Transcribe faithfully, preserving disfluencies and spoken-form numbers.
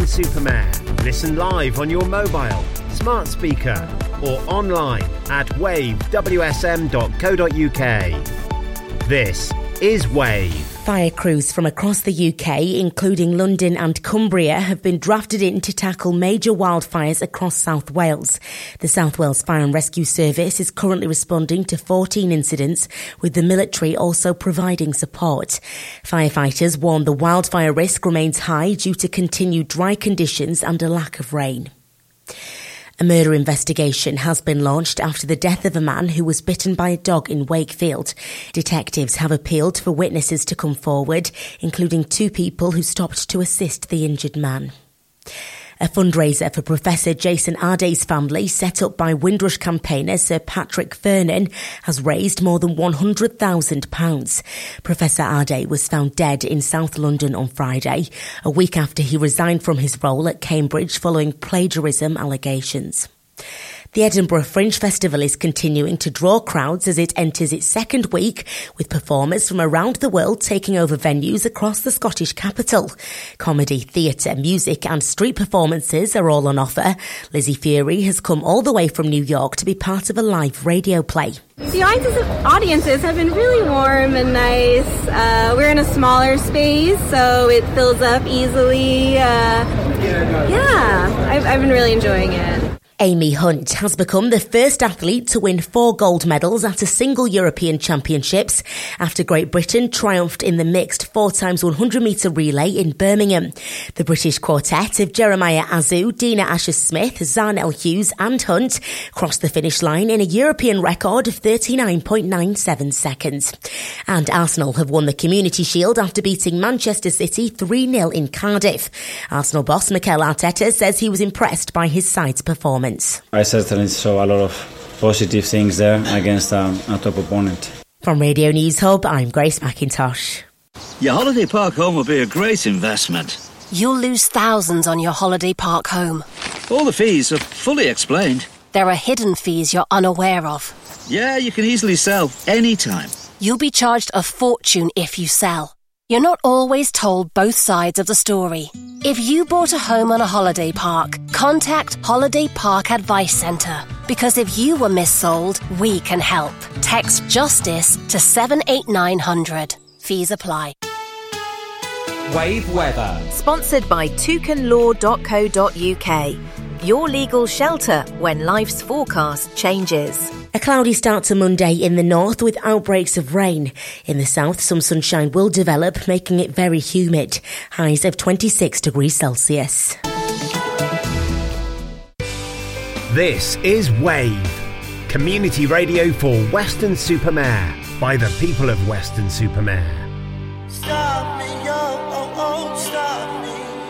Weston-super-Mare. Listen live on your mobile, smart speaker or online at wave w s m dot co dot u k. This is Wave. Fire crews from across the U K, including London and Cumbria, have been drafted in to tackle major wildfires across South Wales. The South Wales Fire and Rescue Service is currently responding to fourteen incidents, with the military also providing support. Firefighters warn the wildfire risk remains high due to continued dry conditions and a lack of rain. A murder investigation has been launched after the death of a man who was bitten by a dog in Wakefield. Detectives have appealed for witnesses to come forward, including two people who stopped to assist the injured man. A fundraiser for Professor Jason Arday's family, set up by Windrush campaigner Sir Patrick Vernon, has raised more than one hundred thousand pounds. Professor Arday was found dead in South London on Friday, a week after he resigned from his role at Cambridge following plagiarism allegations. The Edinburgh Fringe Festival is continuing to draw crowds as it enters its second week, with performers from around the world taking over venues across the Scottish capital. Comedy, theatre, music and street performances are all on offer. Lizzie Fury has come all the way from New York to be part of a live radio play. The audiences have been really warm and nice. Uh, we're in a smaller space, so it fills up easily. Uh, yeah, I've, I've been really enjoying it. Amy Hunt has become the first athlete to win four gold medals at a single European Championships after Great Britain triumphed in the mixed four times one hundred metre relay in Birmingham. The British quartet of Jeremiah Azu, Dina Asher-Smith, Zarnell Hughes and Hunt crossed the finish line in a European record of thirty-nine point nine seven seconds. And Arsenal have won the Community Shield after beating Manchester City three nil in Cardiff. Arsenal boss Mikel Arteta says he was impressed by his side's performance. I certainly saw a lot of positive things there against a, a top opponent. From Radio News Hub, I'm Grace McIntosh. Your holiday park home will be a great investment. You'll lose thousands on your holiday park home. All the fees are fully explained. There are hidden fees you're unaware of. Yeah, you can easily sell anytime. You'll be charged a fortune if you sell. You're not always told both sides of the story. If you bought a home on a holiday park, contact Holiday Park Advice Centre. Because if you were missold, we can help. Text JUSTICE to seven eight nine hundred. Fees apply. Wave Weather. Sponsored by toucan law dot co dot u k. Your legal shelter when life's forecast changes. A cloudy start to Monday in the north with outbreaks of rain. In the south, some sunshine will develop, making it very humid. Highs of twenty-six degrees Celsius. This is Wave, community radio for Weston-super-Mare by the people of Weston-super-Mare. Stop me, yo, oh, oh, stop me.